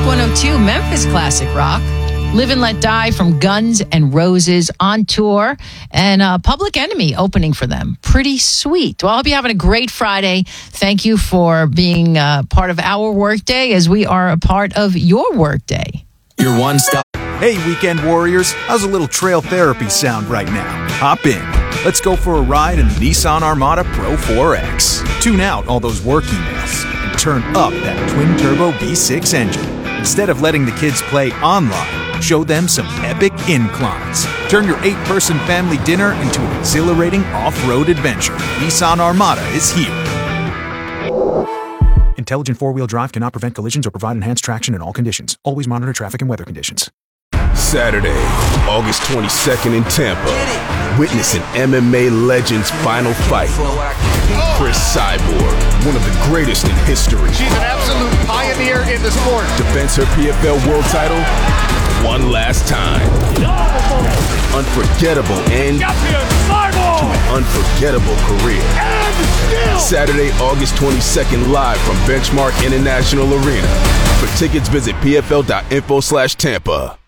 Rock 102, Memphis classic rock. Live and Let Die from Guns N' Roses on tour, and Public Enemy opening for them. Pretty sweet. Well, I hope you're having a great Friday. Thank you for being part of our workday as we are a part of your workday. Your one stop. Hey, weekend warriors. How's a little trail therapy sound right now? Hop in. Let's go for a ride in the Nissan Armada Pro 4X. Tune out all those work emails and turn up that twin-turbo V6 engine. Instead of letting the kids play online, show them some epic inclines. Turn your 8-person family dinner into an exhilarating off-road adventure. Nissan Armada is here. Intelligent four-wheel drive cannot prevent collisions or provide enhanced traction in all conditions. Always monitor traffic and weather conditions. Saturday, August 22nd in Tampa. Witness an MMA legend's final fight. Chris Cyborg, one of the greatest in history. She's an absolute pioneer in the sport. Defends her PFL world title one last time. Unforgettable end to an unforgettable career. Saturday, August 22nd, live from Benchmark International Arena. For tickets, visit pfl.info/Tampa.